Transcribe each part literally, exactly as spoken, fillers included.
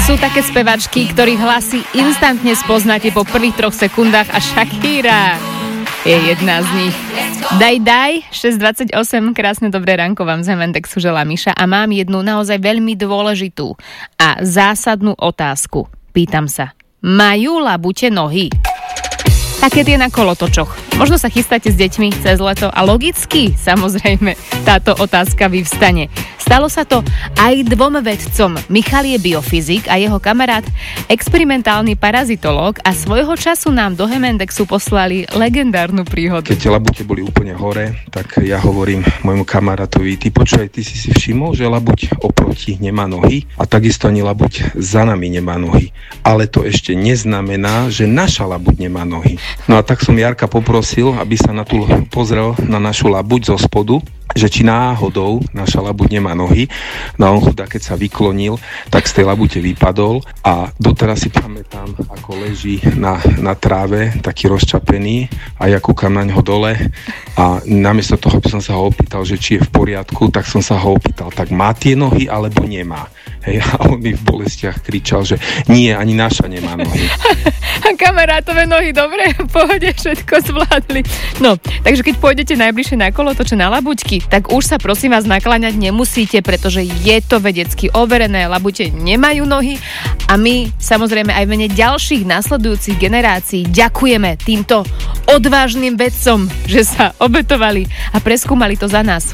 Sú také spevačky, ktorých hlasy instantne spoznáte po prvých troch sekundách a Shakira je jedna z nich. Daj, daj, šesť dvadsaťosem, krásne dobré ránko vám z Hemendexu želá Miša a mám jednu naozaj veľmi dôležitú a zásadnú otázku. Pýtam sa, majú labute nohy? Také tie na kolotočoch. Možno sa chystáte s deťmi cez leto a logicky, samozrejme, táto otázka vyvstane. Stalo sa to aj dvom vedcom. Michal je biofyzik a jeho kamarát experimentálny parazitológ a svojho času nám do Hemendexu poslali legendárnu príhodu. Keď labute boli úplne hore, tak ja hovorím môjmu kamarátovi, ty počuj, ty si si všimol, že labuť oproti nemá nohy a takisto ani labuť za nami nemá nohy. Ale to ešte neznamená, že naša labuť nemá nohy. No a tak som Jarka poprosil, aby sa na tú pozrel na našu labuť zo spodu, že či náhodou naša labuť nemá nohy. No a on chudá, keď sa vyklonil, tak z tej labute vypadol a doteraz si pamätám, ako leží na, na tráve, taký rozčapený a ja kúkam na ňo dole a namiesto toho, aby som sa ho opýtal, že či je v poriadku, tak som sa ho opýtal, tak má tie nohy alebo nemá. Hej, a on mi v bolestiach kričal, že nie, ani naša nemá nohy. A kamarátové nohy, dobre, v pohode, všetko zvládli. No, takže keď pôjdete najbližšie na kolotoče na labuťky, tak už sa prosím vás nakláňať nemusíte, pretože je to vedecky overené, labute nemajú nohy a my samozrejme aj v mene ďalších nasledujúcich generácií ďakujeme týmto odvážnym vedcom, že sa obetovali a preskúmali to za nás.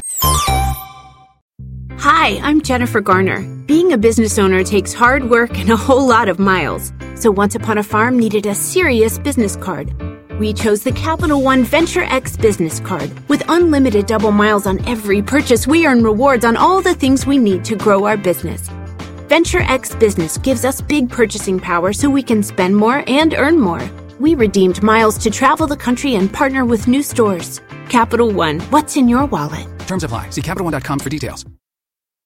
Hi, I'm Jennifer Garner. Being a business owner takes hard work and a whole lot of miles. So Once Upon a Farm needed a serious business card. We chose the Capital One Venture X business card. With unlimited double miles on every purchase, we earn rewards on all the things we need to grow our business. Venture X Business gives us big purchasing power so we can spend more and earn more. We redeemed miles to travel the country and partner with new stores. Capital One, what's in your wallet? Terms apply. See Capital One dot com for details.